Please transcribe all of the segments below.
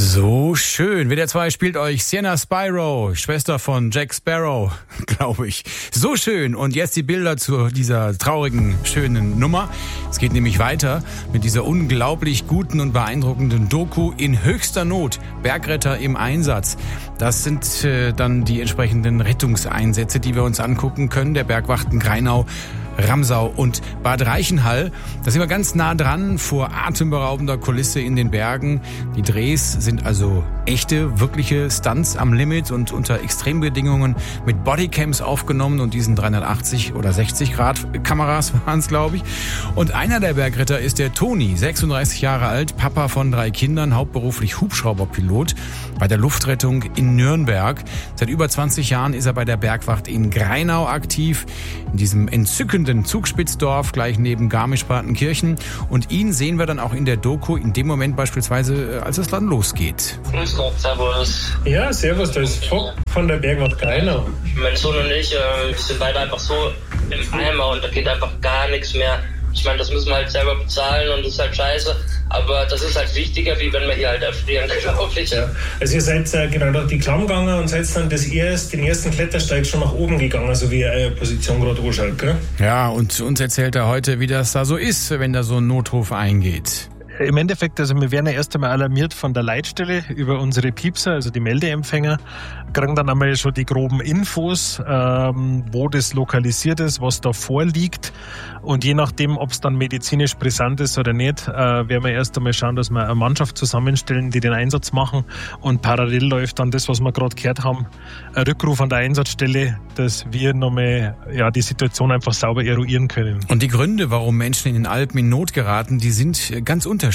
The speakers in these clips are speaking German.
So schön. WDR 2 spielt euch Sienna Spyro, Schwester von Jack Sparrow, glaube ich. So schön. Und jetzt die Bilder zu dieser traurigen, schönen Nummer. Es geht nämlich weiter mit dieser unglaublich guten und beeindruckenden Doku In höchster Not. Bergretter im Einsatz. Das sind dann die entsprechenden Rettungseinsätze, die wir uns angucken können. Der Bergwachten Grainau, Ramsau und Bad Reichenhall. Da sind wir ganz nah dran vor atemberaubender Kulisse in den Bergen. Die Drehs sind also echte, wirkliche Stunts am Limit und unter Extrembedingungen mit Bodycams aufgenommen und diesen 380 oder 60 Grad Kameras waren es, glaube ich. Und einer der Bergretter ist der Toni, 36 Jahre alt, Papa von 3 Kindern, hauptberuflich Hubschrauberpilot bei der Luftrettung in Nürnberg. Seit über 20 Jahren ist er bei der Bergwacht in Grainau aktiv, in diesem entzückenden Zugspitzdorf gleich neben Garmisch-Partenkirchen. Und ihn sehen wir dann auch in der Doku in dem Moment beispielsweise, als es dann losgeht. Grüß Gott, servus. Ja, servus, da ist Fock von der Bergwacht Grainau. Mein Sohn und ich sind beide einfach so im Eimer und da geht einfach gar nichts mehr. Ich meine, das müssen wir halt selber bezahlen und das ist halt scheiße. Aber das ist halt wichtiger, wie wenn wir hier halt erfrieren, glaube ich. Ja. Also ihr seid genau durch die Klamm gegangen und seid dann den ersten Klettersteig schon nach oben gegangen, so wie eure Position gerade anschaut, gell? Ja, und uns erzählt er heute, wie das da so ist, wenn da so ein Notruf eingeht. Im Endeffekt, also wir werden ja erst einmal alarmiert von der Leitstelle über unsere Piepser, also die Meldeempfänger, kriegen dann einmal schon die groben Infos, wo das lokalisiert ist, was da vorliegt. Und je nachdem, ob es dann medizinisch brisant ist oder nicht, werden wir erst einmal schauen, dass wir eine Mannschaft zusammenstellen, die den Einsatz machen. Und parallel läuft dann das, was wir gerade gehört haben, ein Rückruf an der Einsatzstelle, dass wir nochmal die Situation einfach sauber eruieren können. Und die Gründe, warum Menschen in den Alpen in Not geraten, die sind ganz unterschiedlich.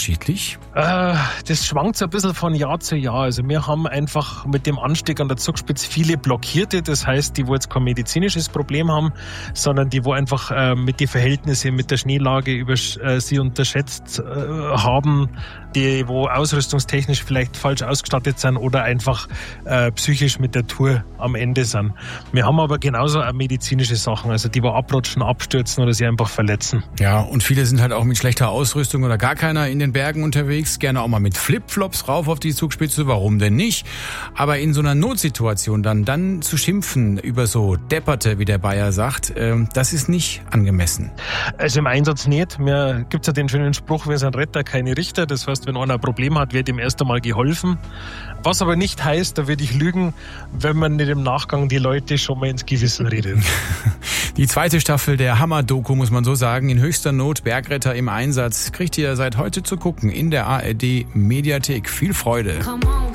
Das schwankt so ein bisschen von Jahr zu Jahr. Also wir haben einfach mit dem Anstieg an der Zugspitze viele Blockierte. Das heißt, die, wo jetzt kein medizinisches Problem haben, sondern die, wo einfach mit den Verhältnissen, mit der Schneelage sie unterschätzt haben, die, wo ausrüstungstechnisch vielleicht falsch ausgestattet sind oder einfach psychisch mit der Tour am Ende sind. Wir haben aber genauso auch medizinische Sachen, also die, wo abrutschen, abstürzen oder sich einfach verletzen. Ja, und viele sind halt auch mit schlechter Ausrüstung oder gar keiner in den Bergen unterwegs, gerne auch mal mit Flipflops rauf auf die Zugspitze, warum denn nicht? Aber in so einer Notsituation dann zu schimpfen über so Depperte, wie der Bayer sagt, das ist nicht angemessen. Also im Einsatz nicht. Mir gibt's ja den schönen Spruch, wir sind Retter, keine Richter. Das heißt, wenn einer ein Problem hat, wird ihm erst einmal geholfen. Was aber nicht heißt, da würde ich lügen, wenn man nicht im Nachgang die Leute schon mal ins Gewissen redet. Die zweite Staffel der Hammer-Doku, muss man so sagen, in höchster Not, Bergretter im Einsatz, kriegt ihr seit heute zu gucken in der ARD Mediathek. Viel Freude.